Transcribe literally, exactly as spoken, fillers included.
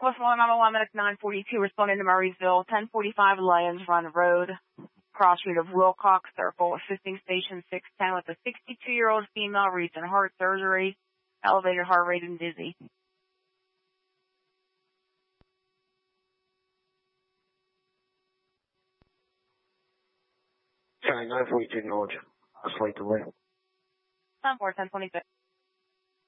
Request one nine one minutes nine forty-two, responding to Murraysville, ten forty-five Lions Run Road, cross street of Wilcox Circle, assisting station six ten with a sixty-two-year-old female, recent heart surgery, elevated heart rate and dizzy. Sorry, nine forty-two North. I'll slate the way. ten four, ten twenty-six.